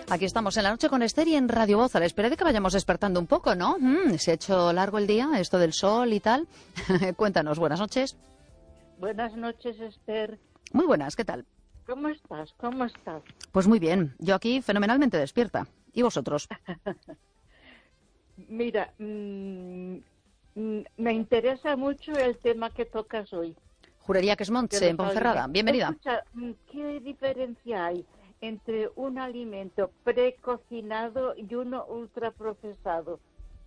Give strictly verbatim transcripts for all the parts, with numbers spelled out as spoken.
Aquí estamos en la noche con Esther y en Radio Voz, a la espera de que vayamos despertando un poco, ¿no? Mm, se ha hecho largo el día, esto del sol y tal. Cuéntanos, buenas noches. Buenas noches, Esther. Muy buenas, ¿qué tal? ¿Cómo estás? ¿Cómo estás? Pues muy bien, yo aquí fenomenalmente despierta. ¿Y vosotros? Mira, mmm, me interesa mucho el tema que tocas hoy. Juraría que es Montse, en Ponferrada. Bienvenida. Escucha, ¿qué diferencia hay entre un alimento precocinado y uno ultraprocesado?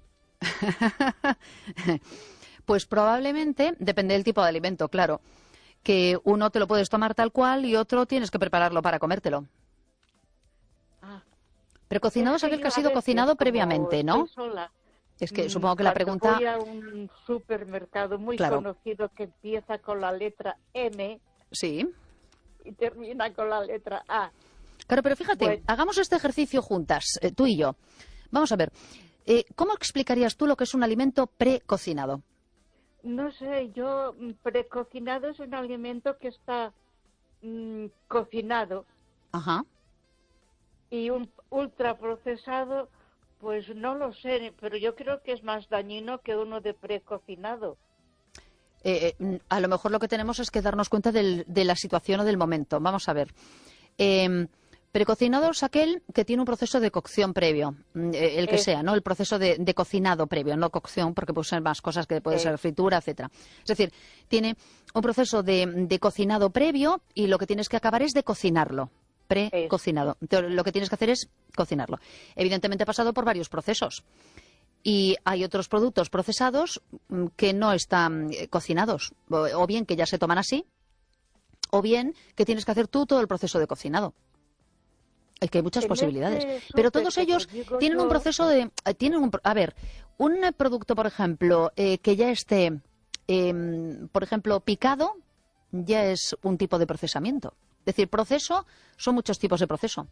Pues probablemente, depende del tipo de alimento, claro, que uno te lo puedes tomar tal cual y otro tienes que prepararlo para comértelo. Ah, Precocinado es aquel que ha sido cocinado previamente, ¿no? Sola, es que supongo que la pregunta... voy a un supermercado muy claro. conocido que empieza con la letra M... Sí. Y termina con la letra A. Claro, pero fíjate, bueno. hagamos este ejercicio juntas, eh, tú y yo. Vamos a ver, eh, ¿cómo explicarías tú lo que es un alimento precocinado? No sé, yo, precocinado es un alimento que está mmm, cocinado. Ajá. Y un ultraprocesado, pues no lo sé, pero yo creo que es más dañino que uno de precocinado. Eh, eh, a lo mejor lo que tenemos es que darnos cuenta del, de la situación o del momento. Vamos a ver. Eh, precocinado es aquel que tiene un proceso de cocción previo, eh, el que es, sea, ¿no? El proceso de, de cocinado previo, no cocción, porque puede ser más cosas que puede es. ser fritura, etcétera. Es decir, tiene un proceso de, de cocinado previo y lo que tienes que acabar es de cocinarlo. Precocinado. Entonces, lo que tienes que hacer es cocinarlo. Evidentemente ha pasado por varios procesos. Y hay otros productos procesados que no están cocinados, o bien que ya se toman así, o bien que tienes que hacer tú todo el proceso de cocinado. Es que hay muchas en posibilidades. Este Pero todos ellos tienen yo... un proceso de... tienen un, A ver, un producto, por ejemplo, eh, que ya esté, eh, por ejemplo, picado, ya es un tipo de procesamiento. Es decir, proceso, son muchos tipos de proceso.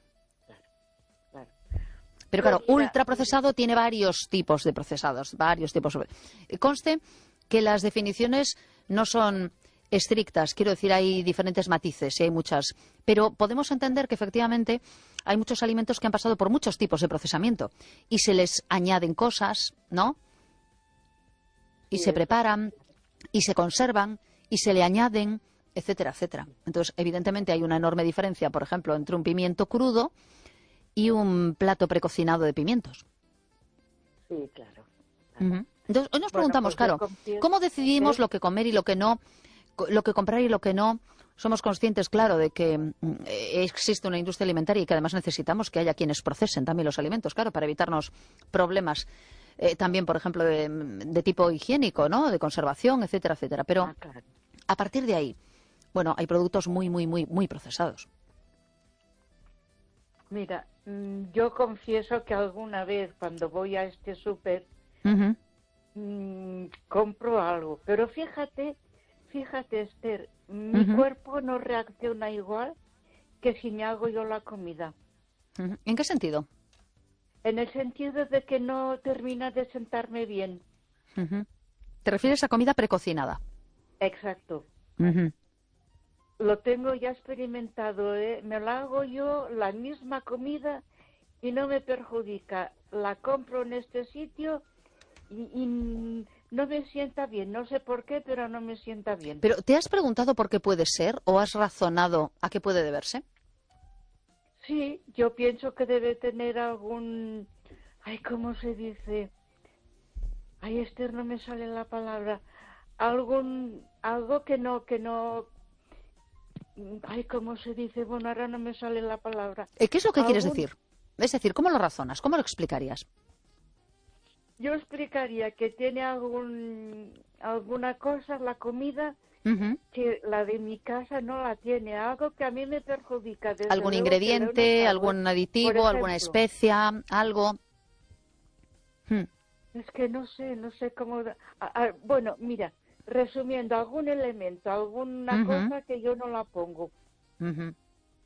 Pero claro, ultraprocesado tiene varios tipos de procesados, varios tipos. Conste que las definiciones no son estrictas, quiero decir, hay diferentes matices y hay muchas. Pero podemos entender que efectivamente hay muchos alimentos que han pasado por muchos tipos de procesamiento y se les añaden cosas, ¿no? Y se preparan y se conservan y se le añaden, etcétera, etcétera. Entonces, evidentemente hay una enorme diferencia, por ejemplo, entre un pimiento crudo y un plato precocinado de pimientos. Sí, claro. claro. Uh-huh. Entonces, hoy nos preguntamos, bueno, pues claro, ¿cómo decidimos ¿eh? lo que comer y lo que no, lo que comprar y lo que no? Somos conscientes, claro, de que mm, existe una industria alimentaria y que además necesitamos que haya quienes procesen también los alimentos, claro, para evitarnos problemas eh, también, por ejemplo, de, de tipo higiénico, ¿no? De conservación, etcétera, etcétera. Pero ah, claro. a partir de ahí, bueno, hay productos muy, muy, muy, muy procesados. Mira, yo confieso que alguna vez cuando voy a este súper uh-huh. mmm, compro algo, pero fíjate, fíjate Esther, mi uh-huh. cuerpo no reacciona igual que si me hago yo la comida. Uh-huh. ¿En qué sentido? En el sentido de que no termina de sentarme bien. Uh-huh. ¿Te refieres a comida precocinada? Exacto. Uh-huh. Lo tengo ya experimentado, ¿eh? Me la hago yo, la misma comida, y no me perjudica. La compro en este sitio y, y no me sienta bien. No sé por qué, pero no me sienta bien. ¿Pero te has preguntado por qué puede ser o has razonado a qué puede deberse? Sí, yo pienso que debe tener algún... Ay, ¿cómo se dice? Ay, Esther, no me sale la palabra. Algún... Algo que no... que no Ay, ¿cómo se dice? Bueno, ahora no me sale la palabra. ¿Qué es lo que ¿Algún... quieres decir? Es decir, ¿cómo lo razonas? ¿Cómo lo explicarías? Yo explicaría que tiene algún alguna cosa, la comida, uh-huh. que la de mi casa no la tiene. Algo que a mí me perjudica. Desde ¿Algún luego ingrediente, que algún aditivo, ejemplo, alguna especia, algo? Hmm. Es que no sé, no sé cómo... Ah, ah, bueno, mira... Resumiendo, algún elemento, alguna uh-huh. cosa que yo no la pongo. Uh-huh.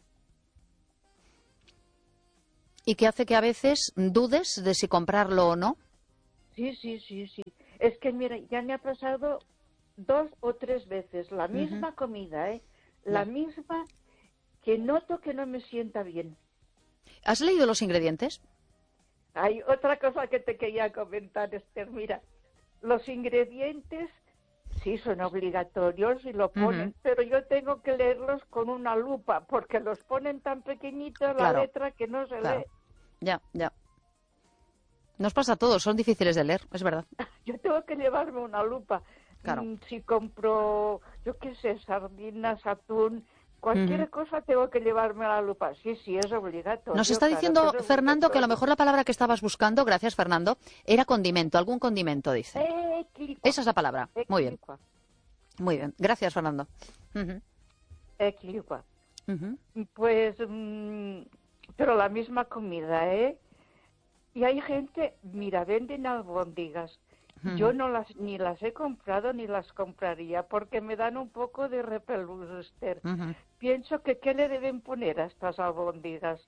¿Y qué hace que a veces dudes de si comprarlo o no? Sí, sí, sí, sí. Es que, mira, ya me ha pasado dos o tres veces la misma uh-huh. comida, ¿eh? La yeah. misma, que noto que no me sienta bien. ¿Has leído los ingredientes? Hay otra cosa que te quería comentar, Esther. Mira, los ingredientes sí son obligatorios y lo ponen, Ujú. pero yo tengo que leerlos con una lupa porque los ponen tan pequeñitos la Claro, letra que no se claro. lee. Ya, ya. Nos pasa a todos, son difíciles de leer, es verdad. Yo tengo que llevarme una lupa. Claro. Mm, Si compro, yo qué sé, sardinas, atún, Ujú. cualquier cosa tengo que llevarme la lupa. Sí, sí, es Nos obligatorio, está claro que diciendo es Fernando que a lo obligatorio. mejor la palabra que estabas buscando, gracias Fernando, era condimento, algún condimento, dice. Equilicua, Esa es la palabra. Muy bien, equilicua, muy bien. Gracias, Fernando. Ujú, equilicua. ujú, Pues, mm, pero la misma comida, ¿eh? Y hay gente, mira, venden albóndigas. Yo ujú. no las ni las he comprado ni las compraría porque me dan un poco de repelús, Esther. Ujú, Pienso que qué le deben poner a estas albóndigas.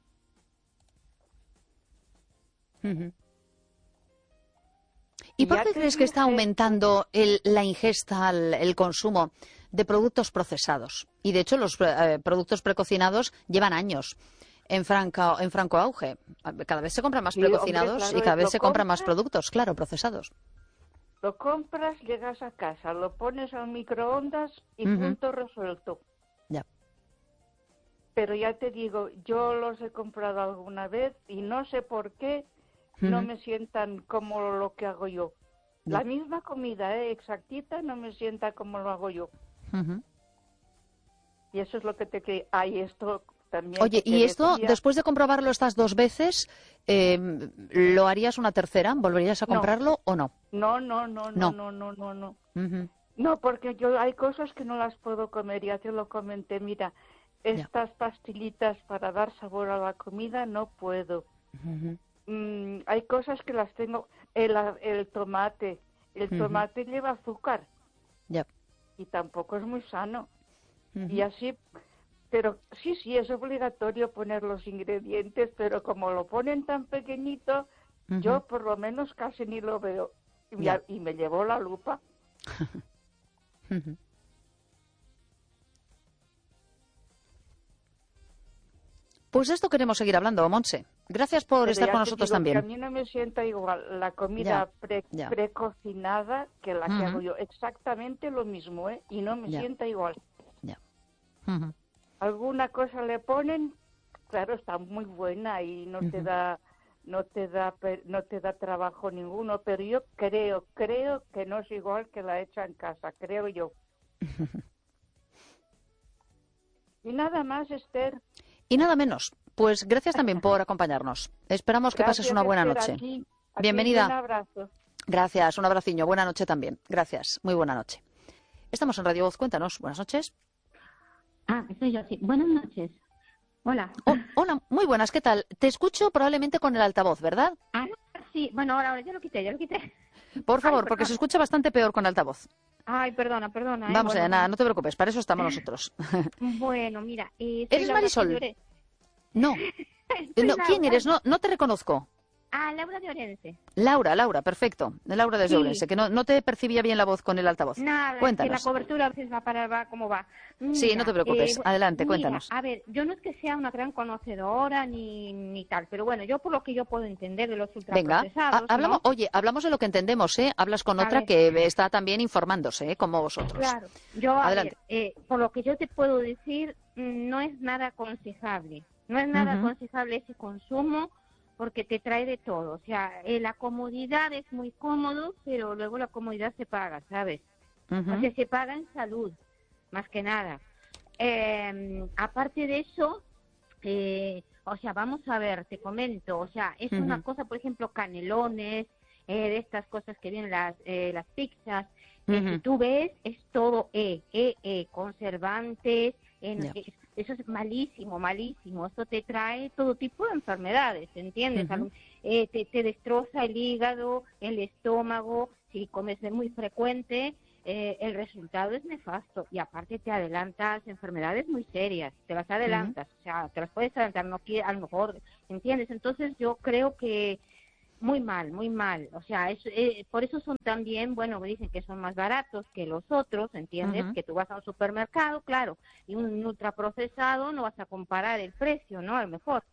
ujú. ¿Y Y por ya qué te crees que está dije, aumentando el- la ingesta, el, el consumo de productos procesados? Y de hecho los eh, productos precocinados llevan años en franco, en franco auge. Cada vez se compran más sí, hombre, precocinados y claro, cada vez lo se compran más compras, productos, claro, procesados. lo compras, llegas a casa, lo pones al microondas y Ujú, punto resuelto. ya. Pero ya te digo, yo los he comprado alguna vez y no sé por qué no Ujú, me sientan como lo que hago yo. ya. La misma comida, ¿eh? Exactita, no me sienta como lo hago yo. Ujú. Y eso es lo que te quería. Ay, esto también Oye, que te ¿y esto, decía. después de comprobarlo estas dos veces, eh, lo harías una tercera? ¿Volverías a No, comprarlo o no? no, no, no, no, No. no, no, no, no. Ujú, No, porque yo hay cosas que no las puedo comer, ya te lo comenté. Mira, ya. estas pastillitas para dar sabor a la comida no puedo. Ujú, Mm, hay cosas que las tengo. El, a- el tomate, el ujú, tomate lleva azúcar ya. y tampoco es muy sano. Y Ujú, así, pero sí, sí, es obligatorio poner los ingredientes, pero como lo ponen tan pequeñito, ujú, yo por lo menos casi ni lo veo. Y, ya. a- y me llevó la lupa. Ujú. Pues de esto queremos seguir hablando, Montse. Gracias por Pero estar ya con te nosotros digo que a también. mí no me sienta igual la Ya, comida pre, ya. precocinada que la que hago Ujú, yo. Exactamente lo mismo, ¿eh? Y no me ya, sienta igual. ya. Ujú, Alguna cosa le ponen, claro, está muy buena y no te ujú. da no te da pe- no te da trabajo ninguno, pero yo creo, creo que no es igual que la hecha en casa, creo yo. Y nada más, Esther. Y nada menos. Pues gracias también por acompañarnos. Esperamos que pases Gracias, una buena Esther, noche. aquí, aquí y un Bienvenida. abrazo. Gracias, un abraciño. Buena noche también. Gracias. Muy buena noche. Estamos en Radio Voz. Cuéntanos. Buenas noches. Ah, soy yo, sí. Buenas noches. Hola. Oh, hola, muy buenas. ¿Qué tal? Te escucho probablemente con el altavoz, ¿verdad? Ah, sí, bueno, ahora, ahora ya lo quité, ya lo quité. Por Ay, favor, porque se perdona. escucha bastante peor con altavoz. Ay, perdona, perdona, ¿eh? Vamos allá, Bueno, nada, bueno. no te preocupes. Para eso estamos nosotros. Bueno, mira, eh, soy ¿Eres Laura de Marisol? Orense. No. Soy No, ¿quién Laura. eres? No, no te reconozco. Ah, Laura de Orense. Laura, Laura, perfecto. Laura desde Sí. Ourense, que no, no te percibía bien la voz con el altavoz. Nada, es que la Cuéntanos. cobertura a veces va para va como va. Sí, no te Mira, eh, preocupes. bu- Adelante, mira, cuéntanos. a ver, yo no es que sea una gran conocedora ni, ni tal, pero bueno, yo por lo que yo puedo entender de los Venga, ha- ultraprocesados, hablamos, ¿no? oye, hablamos de lo que entendemos, ¿eh? Hablas con A otra ver, que está también informándose, ¿eh? Como vosotros. claro, yo a Adelante. ver, eh, por lo que yo te puedo decir, mm, no es nada aconsejable, no es nada Ujú, aconsejable ese consumo porque te trae de todo, o sea, eh, la comodidad es muy cómodo, pero luego la comodidad se paga, ¿sabes? O ujú, sea, se paga en salud, más que nada. Eh, aparte de eso, eh, o sea, vamos a ver, te comento, o sea, es una ujú, cosa, por ejemplo, canelones, eh, de estas cosas que vienen las, eh, las pizzas, eh, si ujú. tú ves, es todo E, E, E, conservantes, eh, no Ya. sé, eso es malísimo, malísimo, eso te trae todo tipo de enfermedades, ¿entiendes? Ujú, Algún- eh, te, te destroza el hígado, el estómago, si comes de muy frecuente, eh, el resultado es nefasto y aparte te adelantas enfermedades muy serias, te las ujú. adelantas, o sea, te las puedes adelantar, no quiere, a lo mejor, ¿entiendes? Entonces yo creo que muy mal, muy mal, o sea, es, eh, por eso son también, bueno, me dicen que son más baratos que los otros, ¿entiendes? Ujú, Que tú vas a un supermercado, claro, y un ultraprocesado no vas a comparar el precio, ¿no? A lo mejor.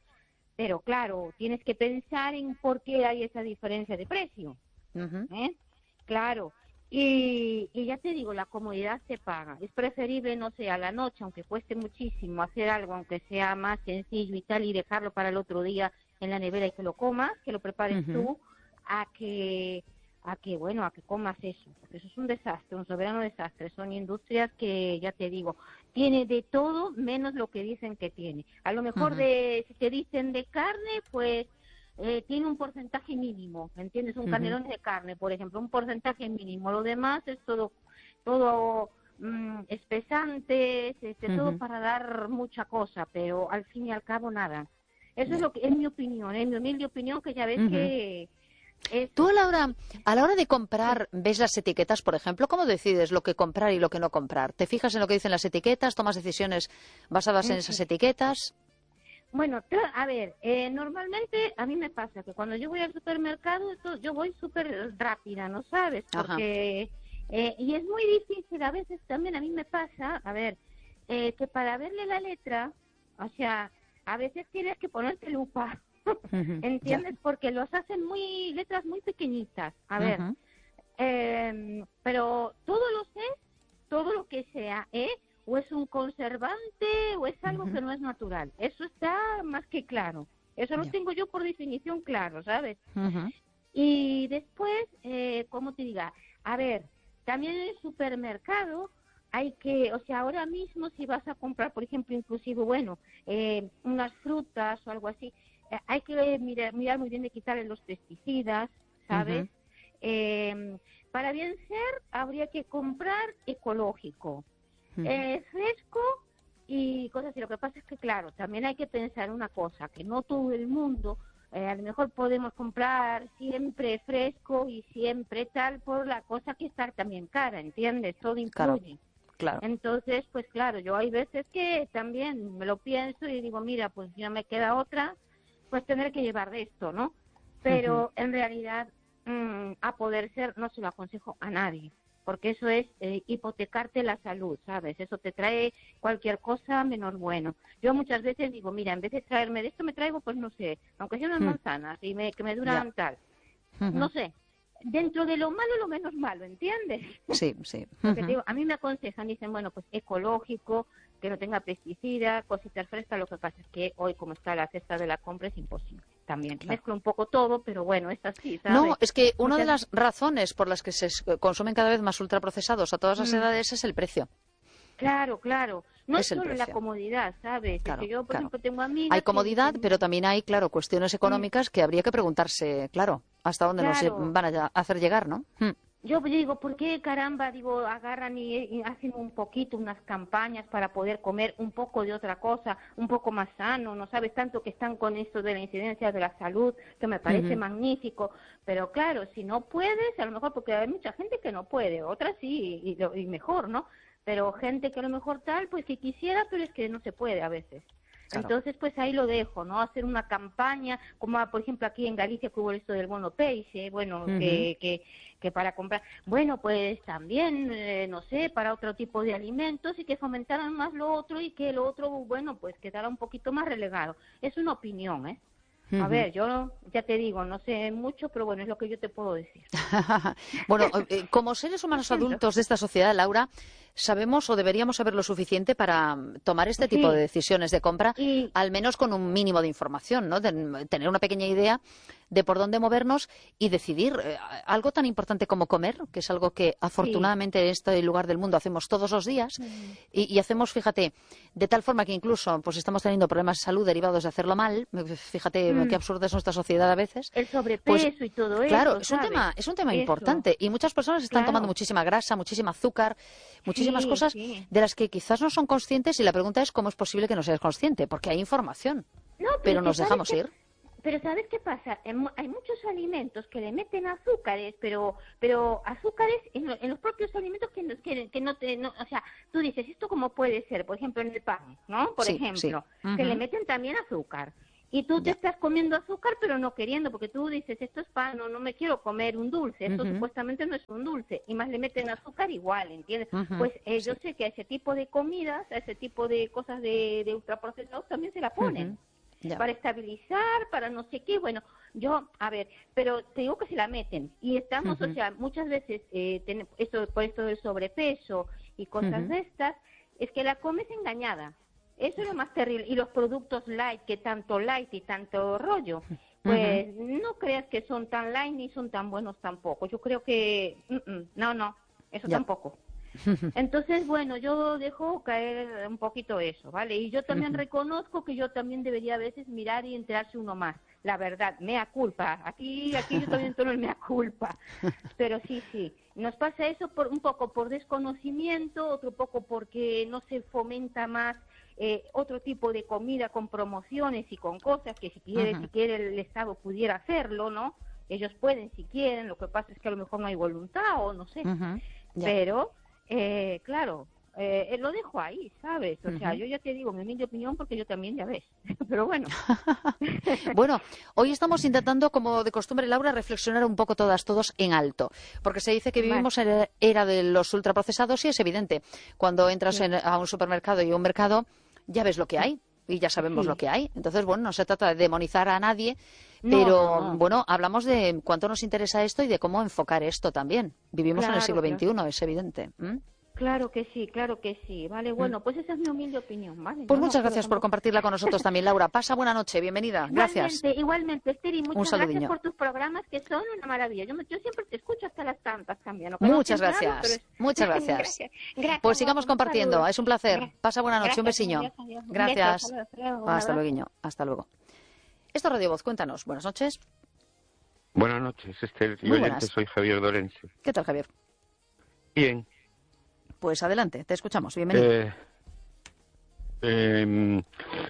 Pero claro, tienes que pensar en por qué hay esa diferencia de precio. Ujú. ¿Eh? Claro. Y, y ya te digo, la comodidad se paga. Es preferible, no sé, a la noche, aunque cueste muchísimo, hacer algo, aunque sea más sencillo y tal, y dejarlo para el otro día en la nevera y que lo comas, que lo prepares Ujú. tú, a que, a que, bueno, a que comas eso. Porque eso es un desastre, un soberano desastre. Son industrias que, ya te digo, tiene de todo menos lo que dicen que tiene. A lo mejor Ujú. de, si te dicen de carne, pues eh, tiene un porcentaje mínimo, ¿me entiendes? Un Ujú. canelón de carne, por ejemplo, un porcentaje mínimo. Lo demás es todo, todo mm, espesantes, este, todo Ujú. para dar mucha cosa, pero al fin y al cabo nada. Eso es Ya. lo que es mi opinión, es mi humilde opinión, que ya ves Ujú. que Tú eso. a la hora, a la hora de Sí. comprar, ves las etiquetas, por ejemplo, ¿cómo decides lo que comprar y lo que no comprar? ¿Te fijas en lo que dicen las etiquetas? ¿Tomas decisiones basadas en Mm, esas sí. etiquetas? Bueno, tra- a ver, eh, normalmente a mí me pasa que cuando yo voy al supermercado, esto- yo voy súper rápida, ¿no sabes? Ajá. Porque, eh, y es muy difícil, a veces también a mí me pasa, a ver, eh, que para verle la letra, o sea, a veces tienes que ponerte lupa, Ujú. Ya. ¿entiendes? Porque los hacen muy, letras muy pequeñitas, a ver, Ujú. eh, pero todo lo sé, todo lo que sea, ¿eh? O es un conservante o es algo Ujú. que no es natural. Eso está más que claro. Eso lo Ya. tengo yo por definición claro, ¿sabes? Ujú. Y después, eh, ¿cómo te diga? A ver, también en el supermercado hay que, o sea, ahora mismo si vas a comprar, por ejemplo, inclusive, bueno, eh, unas frutas o algo así, eh, hay que mirar, mirar muy bien de quitarle los pesticidas, ¿sabes? Ujú. Eh, para bien ser, habría que comprar ecológico, Ujú. eh, fresco y cosas así. Lo que pasa es que, claro, también hay que pensar una cosa, que no todo el mundo, eh, a lo mejor podemos comprar siempre fresco y siempre tal por la cosa que está también cara, ¿entiendes? Todo Claro, influye. claro. Entonces, pues claro, yo hay veces que también me lo pienso y digo, mira, pues ya me queda otra, pues tener que llevar de esto, ¿no? Ujú. Pero en realidad, mm, a poder ser, no se lo aconsejo a nadie, porque eso es eh, hipotecarte la salud, ¿sabes? Eso te trae cualquier cosa menos bueno. Yo muchas veces digo, mira, en vez de traerme de esto, me traigo, pues no sé, aunque sean unas Mm. manzanas y me, que me Ya. duran tal, no Ujú. sé, dentro de lo malo, lo menos malo, ¿entiendes? Sí, sí. Lo que te Ujú. digo, a mí me aconsejan, dicen, bueno, pues ecológico, que no tenga pesticidas, cositas frescas. Lo que pasa es que hoy, como está la cesta de la compra, es imposible. También Claro. mezclo un poco todo, pero bueno, es así, No, ¿sabes? es que una de Muchas, las razones por las que se s- consumen cada vez más ultraprocesados a todas las mm, edades es el precio. claro, claro. No es Es el solo la precio. comodidad, ¿sabes? Es que Claro, yo, por claro. ejemplo, tengo Hay amigas que comodidad, dicen, pero mira, también hay, claro, cuestiones mm, económicas que habría que preguntarse, claro, hasta dónde nos lle- claro. van a ya- hacer llegar, ¿no? Mm. Yo digo, ¿por qué caramba, digo, agarran y, y hacen un poquito, unas campañas para poder comer un poco de otra cosa, un poco más sano? No sabes tanto que están con esto de la incidencia de la salud, que me parece Ujú. magnífico. Pero claro, si no puedes, a lo mejor, porque hay mucha gente que no puede, otras sí, y, lo- y mejor, ¿no? Pero gente que a lo mejor tal, pues que quisiera, pero es que no se puede a veces. Claro. Entonces, pues ahí lo dejo, ¿no? Hacer una campaña, como ah, por ejemplo aquí en Galicia que hubo esto del bono Peixe, bueno, Ujú. que, que, que para comprar, bueno, pues también, eh, no sé, para otro tipo de alimentos y que fomentaran más lo otro y que lo otro, bueno, pues quedara un poquito más relegado. Es una opinión, ¿eh? A Ujú. ver, yo ya te digo, no sé mucho, pero bueno, es lo que yo te puedo decir. Bueno, eh, como seres Lo humanos siento. adultos de esta sociedad, Laura, sabemos o deberíamos saber lo suficiente para mm, tomar este tipo de Sí, decisiones de compra, y al menos con un mínimo de información, ¿no? De- mm, tener una pequeña idea de por dónde movernos y decidir eh, algo tan importante como comer, que es algo que sí. afortunadamente en este lugar del mundo hacemos todos los días Mm. y, y hacemos, fíjate, de tal forma que incluso pues estamos teniendo problemas de salud derivados de hacerlo mal. Fíjate qué Mm. absurda es nuestra sociedad a veces. El Pues sobrepeso y todo claro, eso, es un ¿sabes? tema, es un tema Eso, importante y muchas personas están tomando claro. muchísima grasa, muchísima azúcar, muchísimas Sí, cosas sí. de las que quizás no son conscientes y la pregunta es cómo es posible que no seas consciente, porque hay información, No, pero pero es que nos sabes dejamos qué, ir. pero sabes qué pasa. En mu- hay muchos alimentos que le meten azúcares, pero, pero azúcares en, lo- en los propios alimentos que, no- que, que no te, no, o sea, tú dices esto cómo puede ser, por ejemplo en el pan, ¿no? Por Sí, sí. ejemplo, que le Ujú. meten también azúcar. Y tú te Ya. estás comiendo azúcar, pero no queriendo, porque tú dices, esto es pan, no, no me quiero comer un dulce, esto Ujú. supuestamente no es un dulce, y más le meten azúcar igual, ¿entiendes? Ujú. Pues eh, yo Sí. sé que a ese tipo de comidas, a ese tipo de cosas de, de ultraprocesados también se la ponen. Ujú. Ya. para estabilizar, para no sé qué. Bueno, yo, a ver, pero te digo que se la meten. Y estamos, Ujú. o sea, muchas veces, eh, ten- esto, por esto del sobrepeso y cosas Ujú. de estas, es que la comes engañada. Eso es lo más terrible. Y los productos light, que tanto light y tanto rollo, pues no creas que son tan light ni son tan buenos tampoco. Yo creo que, mm, mm, no, no, eso Ya. tampoco. Entonces, bueno, yo dejo caer un poquito eso, ¿vale? Y yo también Ujú. reconozco que yo también debería a veces mirar y enterarse uno más. La verdad, mea culpa. Aquí, aquí yo también tomo el mea culpa. Pero sí, sí, nos pasa eso por un poco por desconocimiento, otro poco porque no se fomenta más eh, otro tipo de comida con promociones y con cosas que si quiere, Ujú. si quiere el Estado pudiera hacerlo, ¿no? Ellos pueden si quieren, lo que pasa es que a lo mejor no hay voluntad o no sé. Ujú. Ya. Pero, eh, claro, eh, lo dejo ahí, ¿sabes? O sea, Ujú. yo ya te digo mi humilde opinión porque yo también ya ves. Pero bueno. Bueno, hoy estamos intentando, como de costumbre, Laura, reflexionar un poco todas, todos en alto, porque se dice que Vale. vivimos en la era de los ultraprocesados y es evidente. Cuando entras Sí. en- a un supermercado y un mercado, ya ves lo que Sí. hay y ya sabemos Sí. lo que hay. Entonces, bueno, no se trata de demonizar a nadie, No, pero no, no. bueno, hablamos de cuánto nos interesa esto y de cómo enfocar esto también. Vivimos en el Claro, siglo claro. veintiuno, es evidente. ¿m? Claro que sí, claro que sí. Vale, bueno, pues esa es mi humilde opinión, ¿vale? Pues Yo no muchas quiero gracias por tampoco- compartirla con nosotros también, Laura. Pasa buena noche, bienvenida. Gracias. Igualmente, igualmente, Esteri, muchas gracias saludiño. por tus programas que son una maravilla. Yo, me- yo siempre te escucho hasta las tantas también. aunque no Muchas siempre hablo, gracias, pero es- muchas gracias. gracias. Gracias, Pues sigamos guapo, un compartiendo, saludo. es un placer. Gra- Pasa buena noche, un Gracias, besiño. adiós, adiós. Un beso, Gracias. hasta luego, hasta luego, un Hasta abrazo. luego, hasta luego. Esto es Radio Voz, cuéntanos. Buenas noches. Buenas noches, Esther y Muy oyente, buenas. soy Javier Dorense. ¿Qué tal, Javier? Bien, Pues adelante, te escuchamos. Bienvenido. eh, em,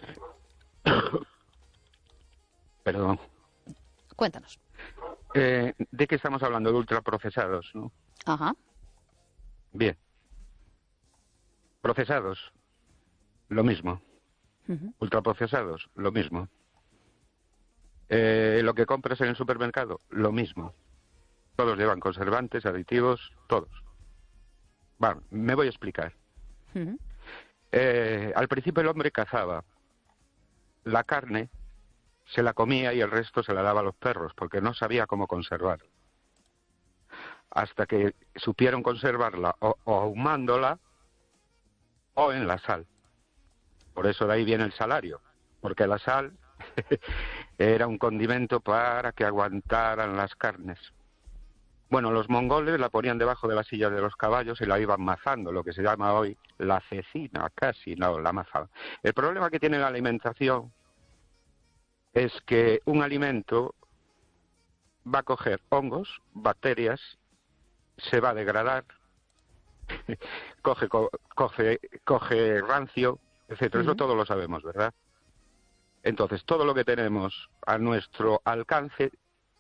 perdón, Cuéntanos. eh, ¿de qué estamos hablando? De ultraprocesados, ¿no? Ajá. Bien. Procesados, lo mismo. Ujú. Ultraprocesados, lo mismo. Eh, lo que compras en el supermercado, lo mismo. Todos llevan conservantes, aditivos, todos. Bueno, me voy a explicar. Ujú. Eh, al principio el hombre cazaba. La carne se la comía y el resto se la daba a los perros, porque no sabía cómo conservar. Hasta que supieron conservarla o, o ahumándola o en la sal. Por eso de ahí viene el salario, porque la sal era un condimento para que aguantaran las carnes. Bueno, los mongoles la ponían debajo de las sillas de los caballos y la iban mazando, lo que se llama hoy la cecina, casi, no, la mazaban. El problema que tiene la alimentación es que un alimento va a coger hongos, bacterias, se va a degradar, coge, co- coge, coge rancio, etcétera. Eso Ujú. todo lo sabemos, ¿verdad? Entonces, todo lo que tenemos a nuestro alcance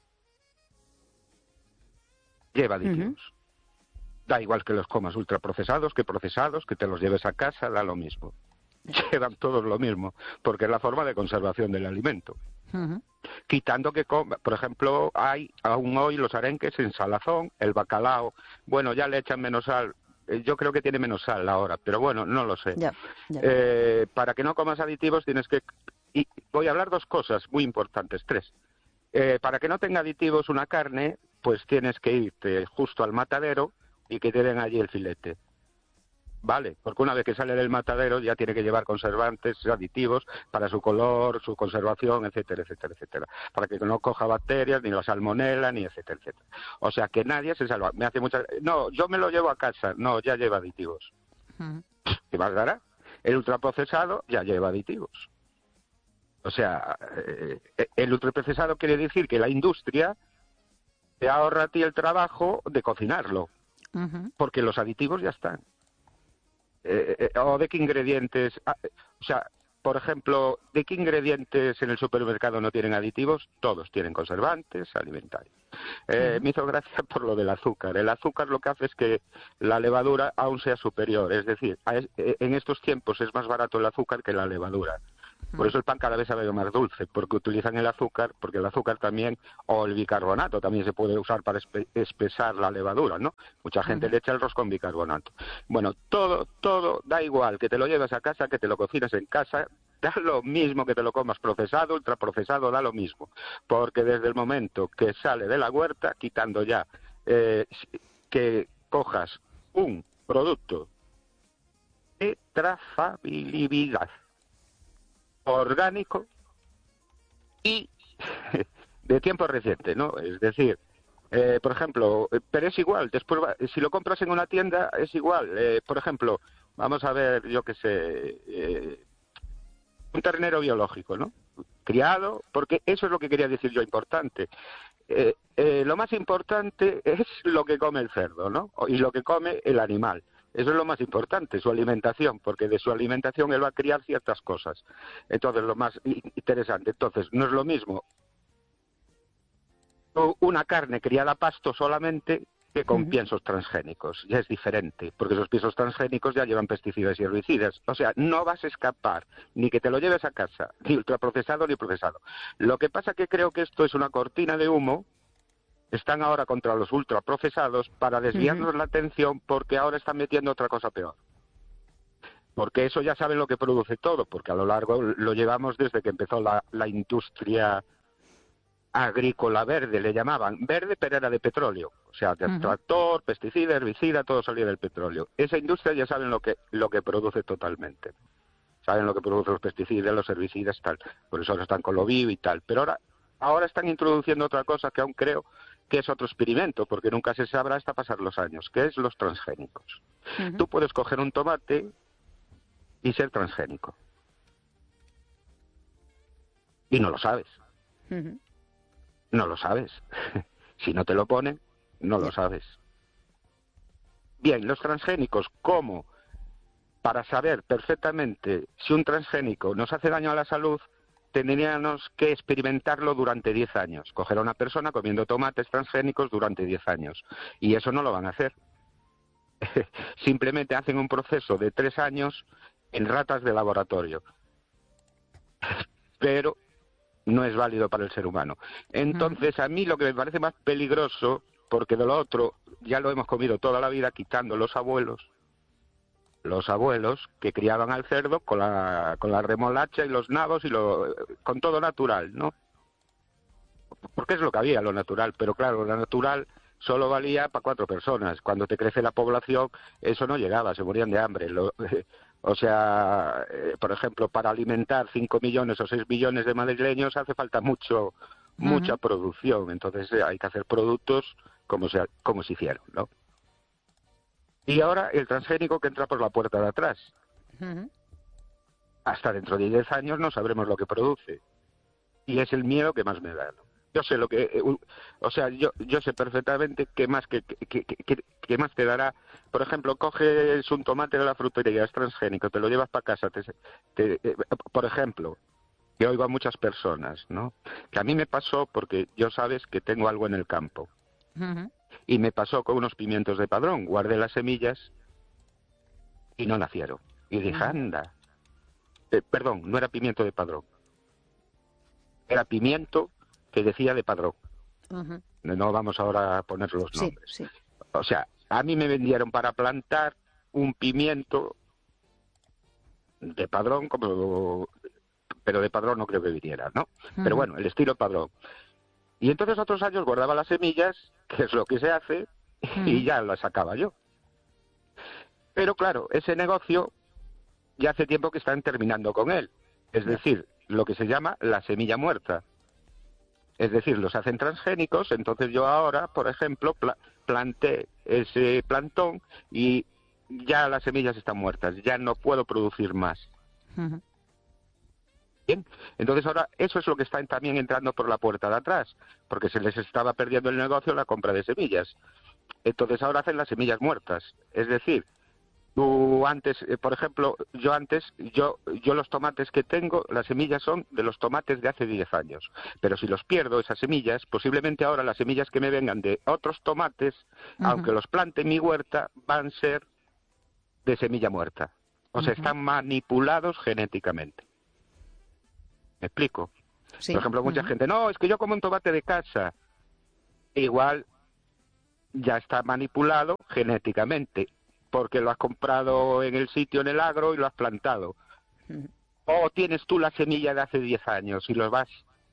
lleva aditivos. Da igual que los comas ultraprocesados, que procesados, que te los lleves a casa, da lo mismo. Llevan todos lo mismo, porque es la forma de conservación del alimento. Ujú. Quitando que, com- por ejemplo, hay aún hoy los arenques en salazón, el bacalao, bueno, ya le echan menos sal. Eh, Yo creo que tiene menos sal ahora, pero bueno, no lo sé. Ya, ya. Eh, para que no comas aditivos tienes que... Y voy a hablar dos cosas muy importantes, tres. Eh, para que no tenga aditivos una carne, pues tienes que irte justo al matadero y que te den allí el filete. Vale, porque una vez que sale del matadero ya tiene que llevar conservantes, aditivos para su color, su conservación, etcétera, etcétera, etcétera. Para que no coja bacterias, ni la salmonela, ni etcétera, etcétera. O sea, que nadie se salva. Me hace mucha... No, yo me lo llevo a casa. No, ya lleva aditivos. Ujú. ¿Qué más dará? El ultraprocesado ya lleva aditivos. O sea, eh, el ultraprocesado quiere decir que la industria te ahorra a ti el trabajo de cocinarlo, Ujú. porque los aditivos ya están. Eh, eh, o de qué ingredientes, ah, eh, o sea, por ejemplo, ¿de qué ingredientes en el supermercado no tienen aditivos? Todos tienen conservantes alimentarios. Eh, Ujú. Me hizo gracia por lo del azúcar. El azúcar lo que hace es que la levadura aún sea superior, es decir, a es- eh, en estos tiempos es más barato el azúcar que la levadura. Por eso el pan cada vez sabe más dulce, porque utilizan el azúcar, porque el azúcar también, o el bicarbonato, también se puede usar para espe- espesar la levadura, ¿no? Mucha gente Ujú. le echa el arroz con bicarbonato. Bueno, todo, todo, da igual, que te lo lleves a casa, que te lo cocines en casa, da lo mismo que te lo comas procesado, ultraprocesado, da lo mismo. Porque desde el momento que sale de la huerta, quitando ya eh, que cojas un producto de trazabilidad orgánico y de tiempo reciente, ¿no? Es decir, eh, por ejemplo, pero es igual, después va, si lo compras en una tienda es igual. Eh, por ejemplo, vamos a ver, yo qué sé, eh, un ternero biológico, ¿no? Criado, porque eso es lo que quería decir yo, importante. Eh, eh, lo más importante es lo que come el cerdo, ¿no? Y lo que come el animal. Eso es lo más importante, su alimentación, porque de su alimentación él va a criar ciertas cosas. Entonces, lo más interesante. Entonces, no es lo mismo una carne criada a pasto solamente que con uh-huh. piensos transgénicos. Ya es diferente, porque esos piensos transgénicos ya llevan pesticidas y herbicidas. O sea, no vas a escapar ni que te lo lleves a casa, ni ultraprocesado ni procesado. Lo que pasa que creo que esto es una cortina de humo. Están ahora contra los ultraprocesados para desviarnos uh-huh. la atención, porque ahora están metiendo otra cosa peor. Porque eso ya saben lo que produce todo, porque a lo largo lo llevamos desde que empezó la, la industria agrícola verde, le llamaban verde, pero era de petróleo, o sea, de uh-huh. tractor, pesticida, herbicida, todo salía del petróleo. Esa industria ya saben lo que lo que produce totalmente, saben lo que produce los pesticidas, los herbicidas, tal, por eso ahora están con lo vivo y tal, pero ahora ahora están introduciendo otra cosa que aún creo que es otro experimento, porque nunca se sabrá hasta pasar los años, que es los transgénicos. Uh-huh. Tú puedes coger un tomate y ser transgénico, y no lo sabes. Uh-huh. No lo sabes. Si no te lo ponen, no lo sabes. Bien, los transgénicos, ¿cómo? Para saber perfectamente si un transgénico nos hace daño a la salud, tendríamos que experimentarlo durante diez años. Coger a una persona comiendo tomates transgénicos durante diez años. Y eso no lo van a hacer. Simplemente hacen un proceso de tres años en ratas de laboratorio. Pero no es válido para el ser humano. Entonces, a mí lo que me parece más peligroso, porque de lo otro ya lo hemos comido toda la vida, quitando los abuelos, los abuelos que criaban al cerdo con la, con la remolacha y los nabos y lo, con todo natural, ¿no? Porque es lo que había, lo natural, pero claro, lo natural solo valía para cuatro personas. Cuando te crece la población, eso no llegaba, se morían de hambre. Lo, o sea, eh, por ejemplo, para alimentar cinco millones o seis millones de madrileños hace falta mucho, uh-huh. mucha producción. Entonces eh, hay que hacer productos como se, como se hicieron, ¿no? Y ahora el transgénico que entra por la puerta de atrás. Uh-huh. Hasta dentro de diez años no sabremos lo que produce. Y es el miedo que más me da, ¿no? Yo sé lo que, eh, o sea, yo yo sé perfectamente qué más que, que, que, que más te dará. Por ejemplo, coges un tomate de la frutería, es transgénico, te lo llevas para casa, te, te, eh, por ejemplo, que oigo a muchas personas, ¿no? Que a mí me pasó porque yo sabes que tengo algo en el campo. Uh-huh. Y me pasó con unos pimientos de Padrón, guardé las semillas y no nacieron. Y dije, uh-huh. anda, eh, perdón, no era pimiento de Padrón, era pimiento que decía de Padrón. Uh-huh. No vamos ahora a poner los nombres. Sí, sí. O sea, a mí me vendieron para plantar un pimiento de Padrón, como, pero de Padrón no creo que viniera, ¿no? Uh-huh. Pero bueno, el estilo Padrón. Y entonces otros años guardaba las semillas, que es lo que se hace, uh-huh. y ya las sacaba yo. Pero claro, ese negocio ya hace tiempo que están terminando con él. Es uh-huh. decir, lo que se llama la semilla muerta. Es decir, los hacen transgénicos, entonces yo ahora, por ejemplo, pla- planté ese plantón y ya las semillas están muertas, ya no puedo producir más. Uh-huh. Bien, entonces ahora eso es lo que está también entrando por la puerta de atrás, porque se les estaba perdiendo el negocio la compra de semillas. Entonces ahora hacen las semillas muertas, es decir, tú antes, eh, por ejemplo, yo antes, yo yo los tomates que tengo, las semillas son de los tomates de hace diez años. Pero si los pierdo, esas semillas, posiblemente ahora las semillas que me vengan de otros tomates, uh-huh. aunque los plante en mi huerta, van a ser de semilla muerta. O uh-huh. sea, están manipulados genéticamente. ¿Me explico? Sí. Por ejemplo, mucha uh-huh. gente, no, es que yo como un tomate de casa. Igual ya está manipulado genéticamente, porque lo has comprado en el sitio, en el agro, y lo has plantado. o tienes tú la semilla de hace diez años y los vas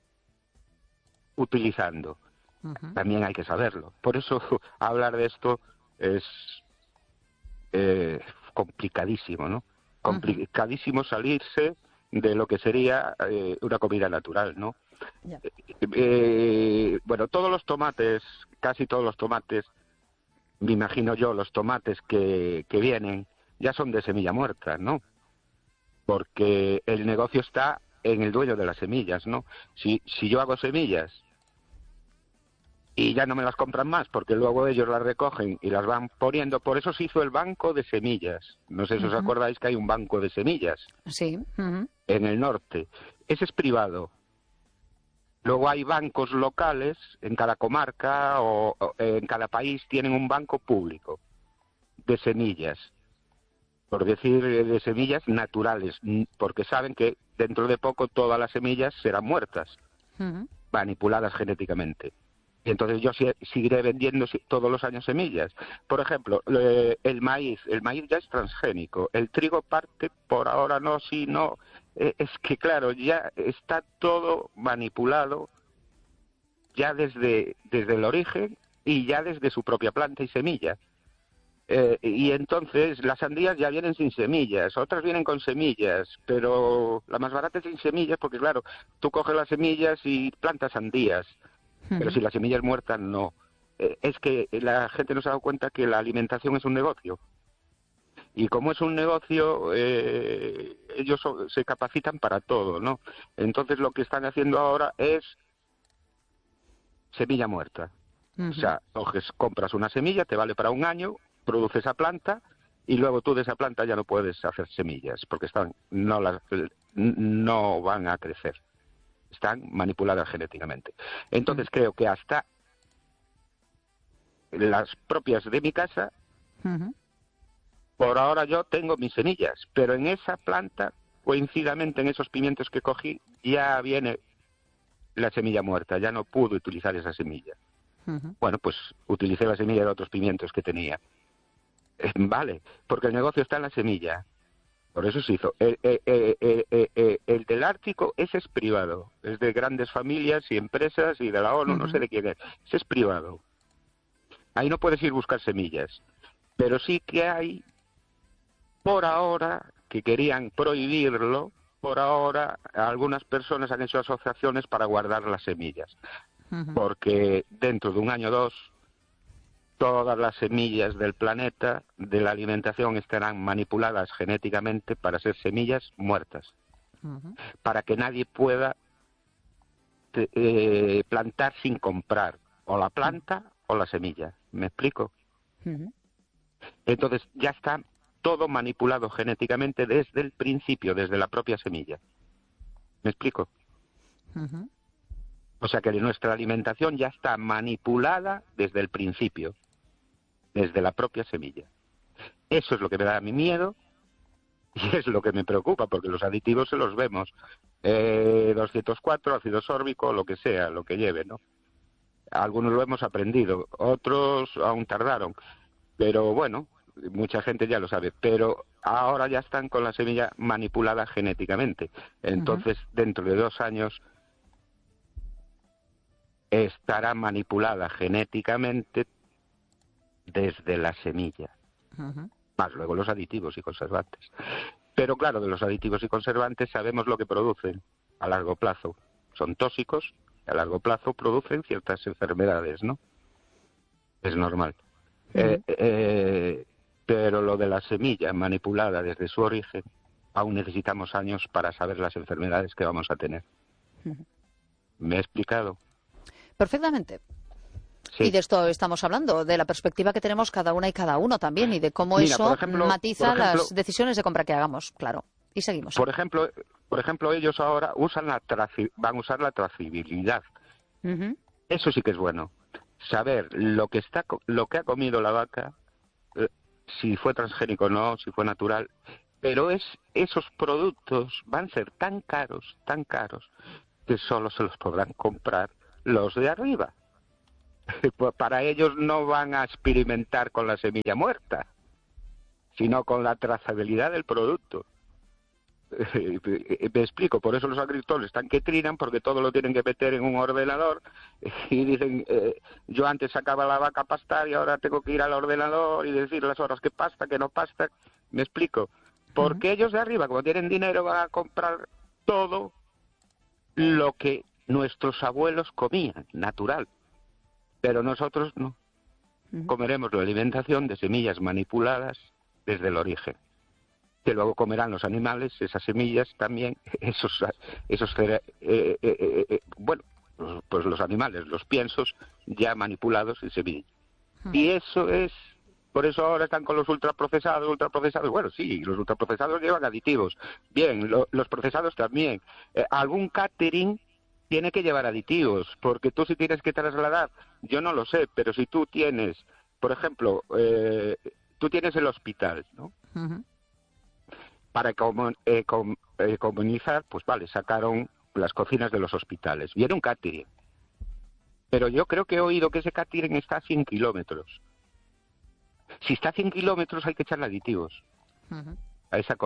utilizando. Uh-huh. También hay que saberlo. Por eso hablar de esto es eh, complicadísimo, ¿no? Complicadísimo salirse de lo que sería eh, una comida natural, ¿no? Yeah. Eh, bueno, todos los tomates, casi todos los tomates, me imagino yo, los tomates que, que vienen, ya son de semilla muerta, ¿no? Porque el negocio está en el dueño de las semillas, ¿no? Si, si yo hago semillas y ya no me las compran más, porque luego ellos las recogen y las van poniendo, por eso se hizo el banco de semillas. No sé si uh-huh. os acordáis que hay un banco de semillas. Sí. Uh-huh. En el norte. Ese es privado. Luego hay bancos locales, en cada comarca o, o en cada país tienen un banco público de semillas, por decir de semillas naturales, porque saben que dentro de poco todas las semillas serán muertas, uh-huh. manipuladas genéticamente. Y entonces yo seguiré vendiendo todos los años semillas. Por ejemplo, el maíz, el maíz ya es transgénico, el trigo parte por ahora no, sí, no. Es que claro, ya está todo manipulado ya desde, desde el origen y ya desde su propia planta y semilla. Eh, y entonces las sandías ya vienen sin semillas, otras vienen con semillas, pero la más barata es sin semillas porque claro, tú coges las semillas y plantas sandías. Pero si la semilla es muerta, no. Eh, es que la gente no se ha dado cuenta que la alimentación es un negocio. Y como es un negocio, eh, ellos so, se capacitan para todo, ¿no? Entonces lo que están haciendo ahora es semilla muerta. Uh-huh. O sea, coges, compras una semilla, te vale para un año, produces esa planta y luego tú de esa planta ya no puedes hacer semillas porque están no, las, no van a crecer. Están manipuladas genéticamente. Entonces uh-huh. creo que hasta las propias de mi casa, uh-huh. por ahora yo tengo mis semillas, pero en esa planta, coincidamente en esos pimientos que cogí, ya viene la semilla muerta, ya no pude utilizar esa semilla. Uh-huh. Bueno, pues utilicé la semilla de otros pimientos que tenía. Eh, vale, porque el negocio está en la semilla. Por eso se hizo. El, el, el, el, el, el del Ártico, ese es privado. Es de grandes familias y empresas y de la ONU, uh-huh. no sé de quién es. Ese es privado. Ahí no puedes ir a buscar semillas. Pero sí que hay, por ahora, que querían prohibirlo, por ahora algunas personas han hecho asociaciones para guardar las semillas. Uh-huh. Porque dentro de un año o dos, todas las semillas del planeta de la alimentación estarán manipuladas genéticamente para ser semillas muertas, uh-huh. para que nadie pueda te, eh, plantar sin comprar o la planta uh-huh. o la semilla. ¿Me explico? Uh-huh. Entonces ya está todo manipulado genéticamente desde el principio, desde la propia semilla. ¿Me explico? Uh-huh. O sea que nuestra alimentación ya está manipulada desde el principio, desde la propia semilla. Eso es lo que me da a mí miedo y es lo que me preocupa, porque los aditivos se los vemos. Eh, doscientos cuatro, ácido sórbico, lo que sea, lo que lleve, ¿no? Algunos lo hemos aprendido, otros aún tardaron, pero bueno, mucha gente ya lo sabe, pero ahora ya están con la semilla manipulada genéticamente. Entonces, uh-huh. dentro de dos años estará manipulada genéticamente desde la semilla, uh-huh. más luego los aditivos y conservantes. Pero claro, de los aditivos y conservantes sabemos lo que producen a largo plazo. Son tóxicos y a largo plazo producen ciertas enfermedades, ¿no? Es normal. Uh-huh. Eh, eh, pero lo de la semilla manipulada desde su origen, aún necesitamos años para saber las enfermedades que vamos a tener. Uh-huh. ¿Me he explicado? Perfectamente. Sí. Y de esto estamos hablando, de la perspectiva que tenemos cada una y cada uno también, y de cómo Mira, eso ejemplo, matiza ejemplo, las decisiones de compra que hagamos, claro. Y seguimos. Por ejemplo, por ejemplo ellos ahora usan la traci- van a usar la trazabilidad. Uh-huh. Eso sí que es bueno. Saber lo que está, lo que ha comido la vaca, eh, si fue transgénico o no, si fue natural. Pero es esos productos van a ser tan caros, tan caros, que solo se los podrán comprar los de arriba. Para ellos no van a experimentar con la semilla muerta, sino con la trazabilidad del producto. Me explico, por eso los agricultores están que trinan, porque todo lo tienen que meter en un ordenador y dicen, eh, yo antes sacaba la vaca a pastar y ahora tengo que ir al ordenador y decir las horas que pasta, que no pasta. Me explico, porque uh-huh. ellos de arriba, como tienen dinero, van a comprar todo lo que nuestros abuelos comían, natural, pero nosotros no. Uh-huh. Comeremos la alimentación de semillas manipuladas desde el origen, que luego comerán los animales, esas semillas también, esos, esos eh, eh, eh, eh, bueno, pues los animales, los piensos ya manipulados en semillas. Uh-huh. Y eso es, por eso ahora están con los ultraprocesados, ultraprocesados, bueno, sí, los ultraprocesados llevan aditivos, bien, lo, los procesados también. Eh, algún catering tiene que llevar aditivos, porque tú si tienes que trasladar, yo no lo sé, pero si tú tienes, por ejemplo, eh, tú tienes el hospital, ¿no? Uh-huh. Para comun, eh, com, eh, comunizar, pues vale, sacaron las cocinas de los hospitales. Viene un catering. Pero yo creo que he oído que ese catering está a cien kilómetros. Si está a cien kilómetros hay que echarle aditivos uh-huh. a esa comida.